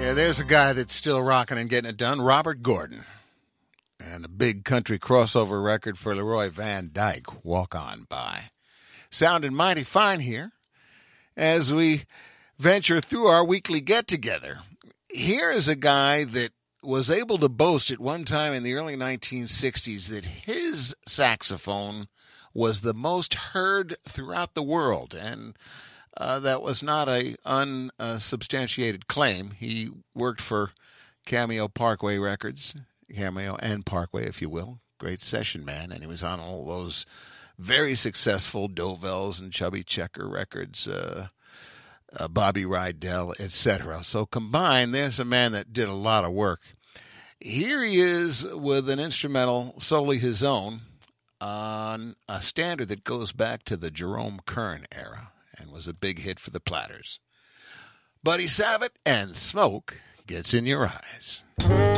Yeah, there's a guy that's still rocking and getting it done, Robert Gordon. And a big country crossover record for Leroy Van Dyke, Walk On By. Sounding mighty fine here as we venture through our weekly get-together. Here is a guy that was able to boast at one time in the early 1960s that his saxophone was the most heard throughout the world, and that was not a unsubstantiated claim. He worked for Cameo Parkway Records, Cameo and Parkway, if you will. Great session man, and he was on all those very successful Dovell's and Chubby Checker records, Bobby Rydell, etc. So combined, there's a man that did a lot of work. Here he is with an instrumental solely his own on a standard that goes back to the Jerome Kern era and was a big hit for the Platters. Buddy Savitt and Smoke Gets in Your Eyes.